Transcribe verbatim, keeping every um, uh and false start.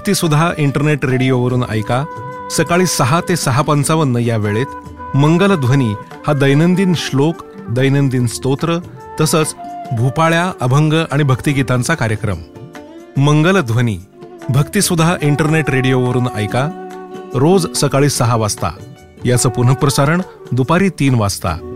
भक्तिसुधा internet रेडिओवरून ऐका सकाळी सहा ते सहा पंचावन्न या वेळेत मंगलध्वनी हा दैनंदिन श्लोक, दैनंदिन स्तोत्र तसंच भूपाळ्या, अभंग आणि भक्तिगीतांचा कार्यक्रम. मंगलध्वनी भक्तिसुधा इंटरनेट रेडिओवरून ऐका रोज सकाळी सहा वाजता. याचं पुनःप्रसारण दुपारी तीन वाजता.